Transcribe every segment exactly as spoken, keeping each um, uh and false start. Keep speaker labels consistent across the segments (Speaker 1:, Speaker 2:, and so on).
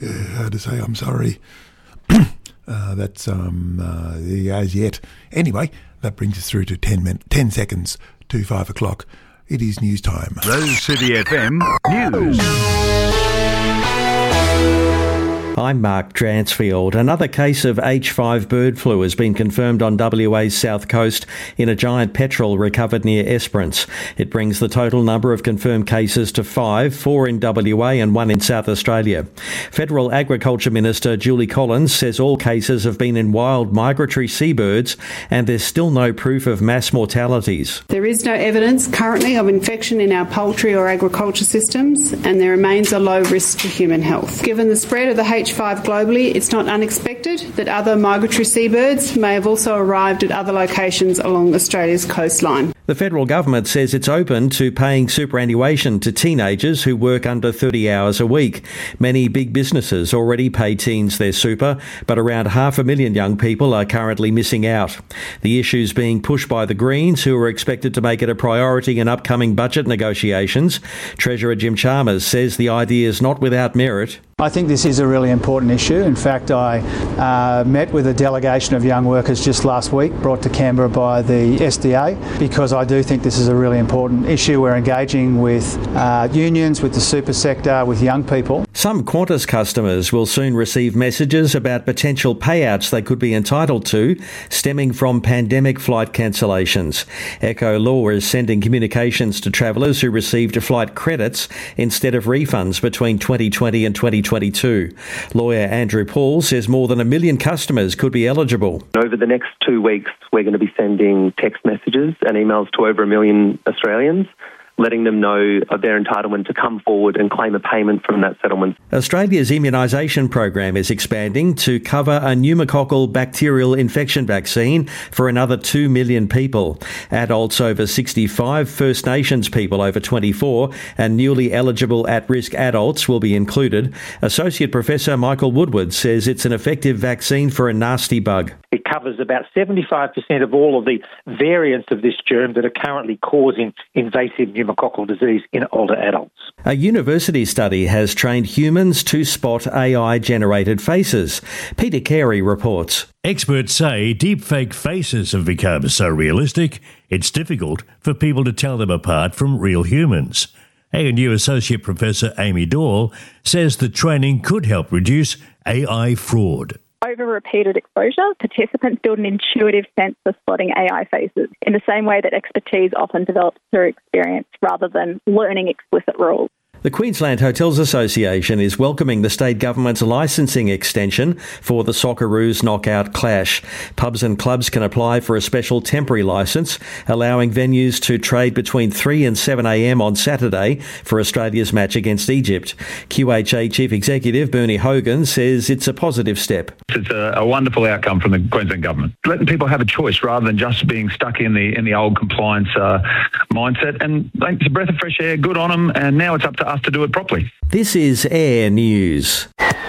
Speaker 1: uh, to say I'm sorry. uh, that's um, uh, as yet. Anyway, that brings us through to ten, min- ten seconds to five o'clock. It is news time.
Speaker 2: Rose City F M News.
Speaker 3: I'm Mark Dransfield. Another case of H five bird flu has been confirmed on W A's south coast in a giant petrel recovered near Esperance. It brings the total number of confirmed cases to five, four in W A and one in South Australia. Federal Agriculture Minister Julie Collins says all cases have been in wild migratory seabirds and there's still no proof of mass mortalities.
Speaker 4: There is no evidence currently of infection in our poultry or agriculture systems, and there remains a low risk to human health. Given the spread of the H five globally, it's not unexpected that other migratory seabirds may have also arrived at other locations along Australia's coastline.
Speaker 3: The federal government says it's open to paying superannuation to teenagers who work under thirty hours a week. Many big businesses already pay teens their super, but around half a million young people are currently missing out. The issue's being pushed by the Greens, who are expected to make it a priority in upcoming budget negotiations. Treasurer Jim Chalmers says the idea is not without merit.
Speaker 5: I think this is a really important issue. In fact, I uh, met with a delegation of young workers just last week, brought to Canberra by the S D A, because I do think this is a really important issue. We're engaging with uh, unions, with the super sector, with young people.
Speaker 3: Some Qantas customers will soon receive messages about potential payouts they could be entitled to, stemming from pandemic flight cancellations. Echo Law is sending communications to travellers who received flight credits instead of refunds between twenty twenty and twenty twenty-two. Lawyer Andrew Paul says more than a million customers could be eligible.
Speaker 6: Over the next two weeks, we're going to be sending text messages and emails to over a million Australians, letting them know of their entitlement to come forward and claim a payment from that settlement.
Speaker 3: Australia's immunisation program is expanding to cover a pneumococcal bacterial infection vaccine for another two million people. Adults over sixty-five, First Nations people over twenty-four and newly eligible at-risk adults will be included. Associate Professor Michael Woodward says it's an effective vaccine for a nasty bug.
Speaker 7: It covers about seventy-five percent of all of the variants of this germ that are currently causing invasive pneumococcal disease in older adults.
Speaker 3: A university study has trained humans to spot A I-generated faces. Peter Carey reports.
Speaker 8: Experts say deepfake faces have become so realistic, it's difficult for people to tell them apart from real humans. A N U Associate Professor Amy Doyle says the training could help reduce A I fraud.
Speaker 9: Over repeated exposure, participants build an intuitive sense of spotting A I faces in the same way that expertise often develops through experience rather than learning explicit rules.
Speaker 3: The Queensland Hotels Association is welcoming the state government's licensing extension for the Socceroos knockout clash. Pubs and clubs can apply for a special temporary licence, allowing venues to trade between three and seven a m on Saturday for Australia's match against Egypt. Q H A Chief Executive Bernie Hogan says it's a positive step.
Speaker 10: It's a, a wonderful outcome from the Queensland government, letting people have a choice rather than just being stuck in the in the old compliance uh, mindset. And it's a breath of fresh air. Good on them. And now it's up to us to do it properly.
Speaker 3: This is Air News.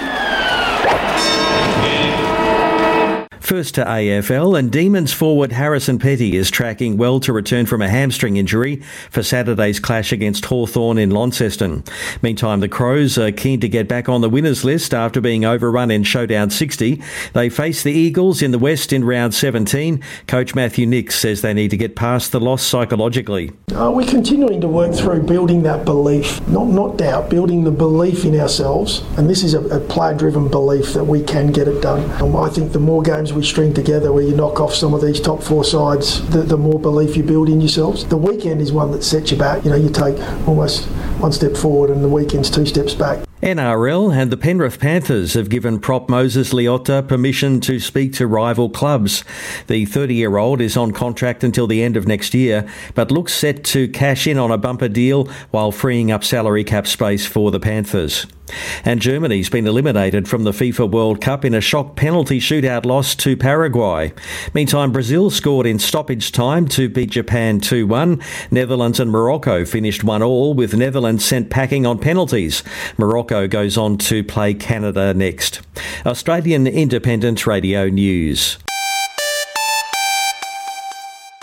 Speaker 3: First to A F L, and Demons forward Harrison Petty is tracking well to return from a hamstring injury for Saturday's clash against Hawthorn in Launceston. Meantime, the Crows are keen to get back on the winners list after being overrun in Showdown sixty. They face the Eagles in the West in round seventeen. Coach Matthew Nix says they need to get past the loss psychologically.
Speaker 11: Uh, we're continuing to work through building that belief, not not doubt, building the belief in ourselves. And this is a, a player-driven belief that we can get it done. Um, I think the more games we string together where you knock off some of these top four sides, the, the more belief you build in yourselves. The weekend is one that sets you back. You know, you take almost one step forward and the weekend's two steps back.
Speaker 3: N R L and the Penrith Panthers have given prop Moses Leota permission to speak to rival clubs. The thirty-year-old is on contract until the end of next year, but looks set to cash in on a bumper deal while freeing up salary cap space for the Panthers. And Germany's been eliminated from the FIFA World Cup in a shock penalty shootout loss to Paraguay. Meantime, Brazil scored in stoppage time to beat Japan two one. Netherlands and Morocco finished one all, with Netherlands sent packing on penalties. Morocco goes on to play Canada next. Australian Independent Radio News.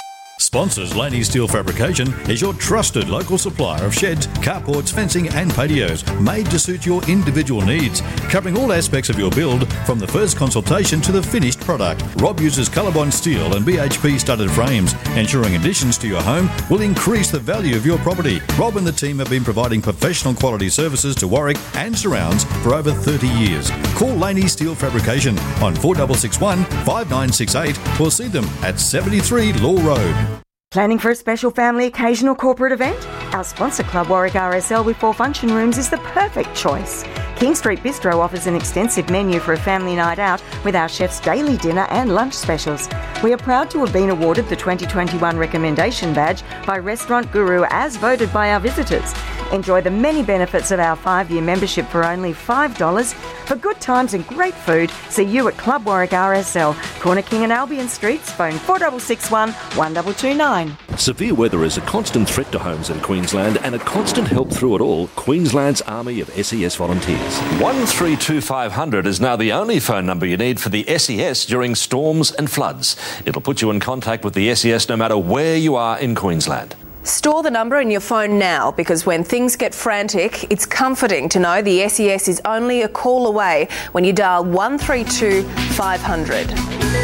Speaker 12: Sponsors Laney Steel Fabrication is your trusted local supplier of sheds, carports, fencing and patios made to suit your individual needs, covering all aspects of your build from the first consultation to the finished product. Rob uses Colorbond steel and B H P studded frames, ensuring additions to your home will increase the value of your property. Rob and the team have been providing professional quality services to Warwick and surrounds for over thirty years. Call Laney Steel Fabrication on four six six one, five nine six eight or see them at seventy-three Law Road.
Speaker 13: Planning for a special family occasion or corporate event? Our sponsor Club Warwick R S L with four function rooms is the perfect choice. King Street Bistro offers an extensive menu for a family night out with our chef's daily dinner and lunch specials. We are proud to have been awarded the twenty twenty-one Recommendation Badge by Restaurant Guru as voted by our visitors. Enjoy the many benefits of our five-year membership for only five dollars. For good times and great food, see you at Club Warwick R S L, Corner King and Albion Streets, phone four six six one, one two two nine.
Speaker 14: Severe weather is a constant threat to homes in Queensland and a constant help through it all, Queensland's army of S E S volunteers.
Speaker 15: one three two five hundred is now the only phone number you need for the S E S during storms and floods. It'll put you in contact with the S E S no matter where you are in Queensland.
Speaker 16: Store the number in your phone now, because when things get frantic, it's comforting to know the S E S is only a call away when you dial one three two five hundred.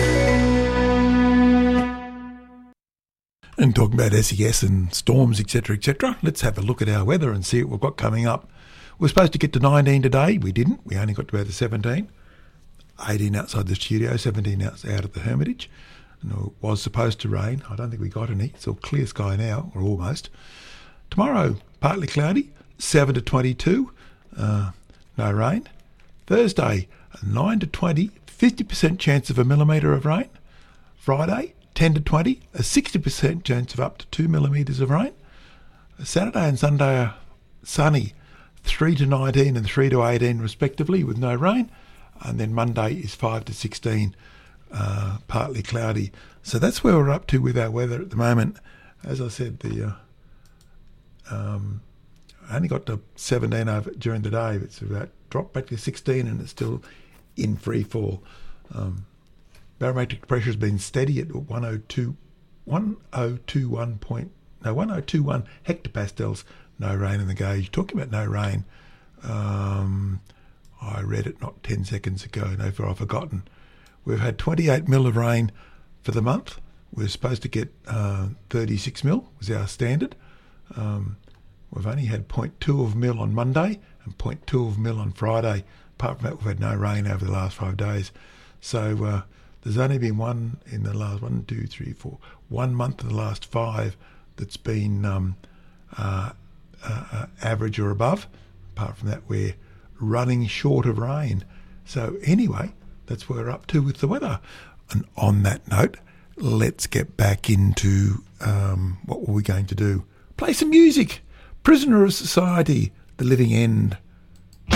Speaker 1: And talking about S E S and storms, et cetera, et cetera, let's have a look at our weather and see what we've got coming up. We're supposed to get to nineteen today. We didn't. We only got to about the seventeen. eighteen outside the studio, seventeen out, out at the Hermitage. And it was supposed to rain. I don't think we got any. It's all clear sky now, or almost. Tomorrow, partly cloudy, seven to twenty-two, uh, no rain. Thursday, nine to twenty, fifty percent chance of a millimetre of rain. Friday, ten to twenty, a sixty percent chance of up to two millimetres of rain. Saturday and Sunday are sunny, three to nineteen and three to eighteen respectively, with no rain. And then Monday is five to sixteen, uh, partly cloudy. So that's where we're up to with our weather at the moment. As I said, the uh, um, I only got to seventeen over during the day. It's about dropped back to sixteen, and it's still in free fall. Um, barometric pressure has been steady at one oh two, one oh two one point no one oh two one hectopascals. No rain in the gauge. Talking about no rain, um, I read it not ten seconds ago. No, for I've forgotten. We've had twenty-eight mil of rain for the month. We're supposed to get uh, thirty-six mil was our standard. Um, we've only had zero point two of mil on Monday and zero point two of mil on Friday. Apart from that, we've had no rain over the last five days. So uh, there's only been one in the last one, two, three, four, one month in the last five that's been um, uh, uh, uh, average or above. Apart from that, we're running short of rain. So anyway, that's where we're up to with the weather. And on that note, let's get back into um, what were we going to do? Play some music. Prisoner of Society, The Living End.